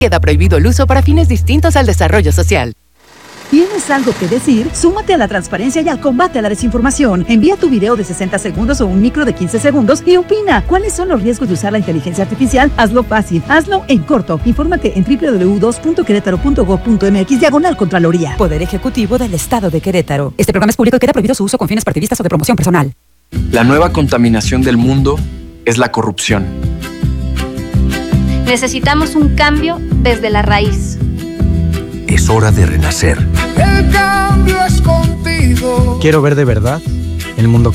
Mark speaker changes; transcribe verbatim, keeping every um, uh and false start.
Speaker 1: Queda prohibido el uso para fines distintos al desarrollo social.
Speaker 2: ¿Tienes algo que decir? Súmate a la transparencia y al combate a la desinformación. Envía tu video de sesenta segundos o un micro de quince segundos y opina. ¿Cuáles son los riesgos de usar la inteligencia artificial? Hazlo fácil, hazlo en corto. Infórmate en doble u doble u doble u punto dos punto querétaro punto gob punto eme equis diagonal Contraloría.
Speaker 3: Poder Ejecutivo del Estado de Querétaro. Este programa es público y queda prohibido su uso con fines partidistas o de promoción personal.
Speaker 4: La nueva contaminación del mundo es la corrupción.
Speaker 5: Necesitamos un cambio desde la raíz.
Speaker 6: Es hora de renacer.
Speaker 7: El cambio es contigo.
Speaker 8: Quiero ver de verdad el mundo